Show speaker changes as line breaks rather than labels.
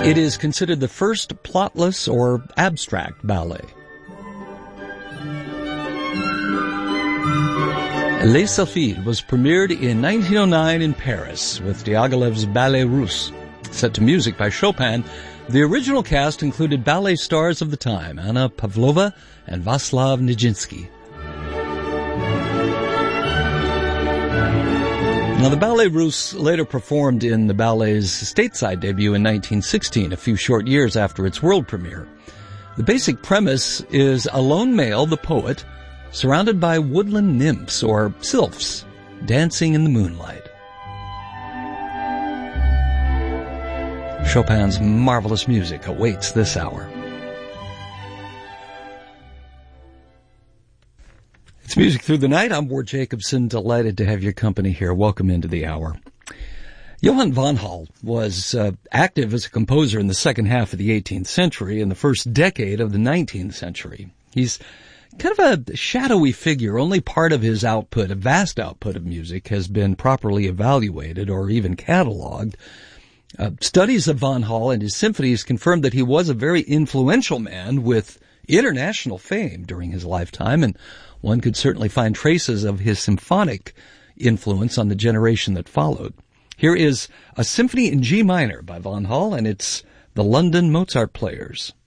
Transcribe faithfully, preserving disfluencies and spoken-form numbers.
It is considered the first plotless or abstract ballet. Les Sylphides was premiered in nineteen oh nine in Paris with Diaghilev's Ballet Russe. Set to music by Chopin, the original cast included ballet stars of the time, Anna Pavlova and Vaslav Nijinsky. Now, the Ballet Russe later performed in the ballet's stateside debut in nineteen sixteen, a few short years after its world premiere. The basic premise is a lone male, the poet, surrounded by woodland nymphs or sylphs, dancing in the moonlight. Chopin's marvelous music awaits this hour. It's Music Through the Night. I'm Ward Jacobson, delighted to have your company here. Welcome into the hour. Johann von Hall was uh, active as a composer in the second half of the eighteenth century and the first decade of the nineteenth century. He's kind of a shadowy figure. Only part of his output, a vast output of music, has been properly evaluated or even cataloged. Uh, studies of von Hall and his symphonies confirmed that he was a very influential man with international fame during his lifetime, and one could certainly find traces of his symphonic influence on the generation that followed. Here is a symphony in G minor by von Hall, and it's the London Mozart Players.